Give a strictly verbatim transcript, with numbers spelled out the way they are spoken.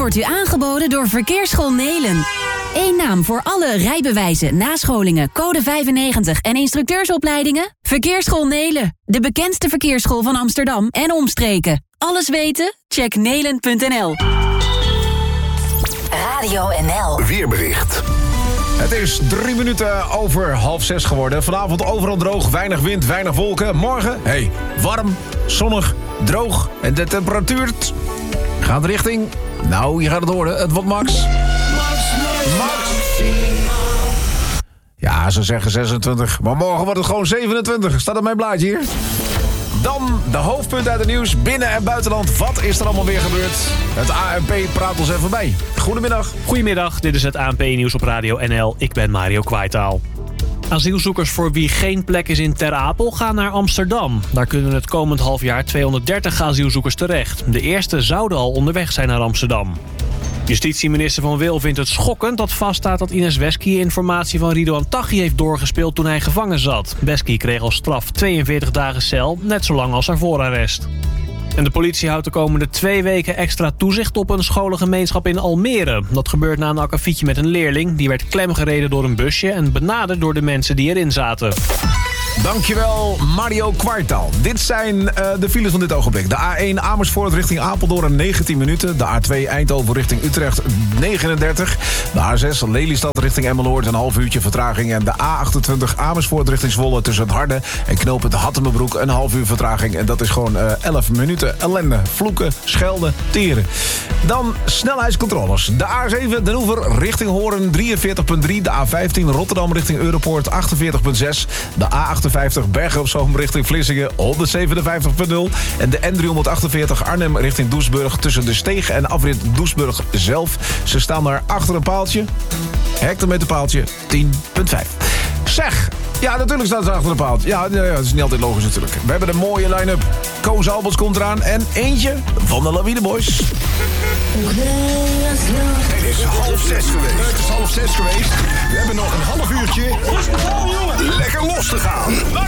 wordt u aangeboden door Verkeersschool Nelen. Eén naam voor alle rijbewijzen, nascholingen, code vijfennegentig en instructeursopleidingen? Verkeersschool Nelen, de bekendste verkeersschool van Amsterdam en omstreken. Alles weten? Check nelen punt n l. Radio N L. Weerbericht. Het is drie minuten over half zes geworden. Vanavond overal droog, weinig wind, weinig wolken. Morgen, hey, warm, zonnig, droog. En de temperatuur gaat richting... Nou, je gaat het horen, het wordt max. Max. Ja, ze zeggen zesentwintig. Maar morgen wordt het gewoon zevenentwintig. Staat op mijn blaadje hier. Dan de hoofdpunten uit het nieuws, binnen- en buitenland. Wat is er allemaal weer gebeurd? Het A N P praat ons even bij. Goedemiddag. Goedemiddag, dit is het A N P-nieuws op Radio N L. Ik ben Mario Kwaitaal. Asielzoekers voor wie geen plek is in Ter Apel gaan naar Amsterdam. Daar kunnen het komend half jaar tweehonderddertig asielzoekers terecht. De eerste zouden al onderweg zijn naar Amsterdam. Justitieminister Van Wil vindt het schokkend dat vaststaat dat Ines Wesky informatie van Ridouan Taghi heeft doorgespeeld toen hij gevangen zat. Wesky kreeg als straf tweeënveertig dagen cel, net zo lang als haar voorarrest. En de politie houdt de komende twee weken extra toezicht op een scholengemeenschap in Almere. Dat gebeurt na een akkefietje met een leerling. Die werd klemgereden door een busje en benaderd door de mensen die erin zaten. Dankjewel, Mario Kwartaal. Dit zijn uh, de files van dit ogenblik. De A één Amersfoort richting Apeldoorn negentien minuten. De A twee Eindhoven richting Utrecht negenendertig. De A zes Lelystad richting Emmeloord een half uurtje vertraging. En de A achtentwintig Amersfoort richting Zwolle tussen het Harde en knooppunt Hattemerbroek een half uur vertraging. En dat is gewoon uh, elf minuten ellende. Vloeken, schelden, teren. Dan snelheidscontroles. De A zeven Den Oever richting Hoorn drieënveertig komma drie. De A vijftien Rotterdam richting Europoort achtenveertig komma zes. De A achtenvijftig Bergen op Zoom richting Vlissingen honderdzevenenvijftig komma nul. En de N driehonderdachtenveertig Arnhem richting Doesburg tussen de Steeg en afrit Doesburg zelf. Ze staan daar achter een paaltje. Hectometerpaaltje tien komma vijf. Zeg, ja, natuurlijk staan ze achter een paaltje. Ja, ja, dat is niet altijd logisch natuurlijk. We hebben een mooie line-up. Koos Albers komt eraan en eentje van de Lawine Boys. Het is half zes geweest. Het is half zes geweest. We hebben nog een half uurtje lekker los te gaan.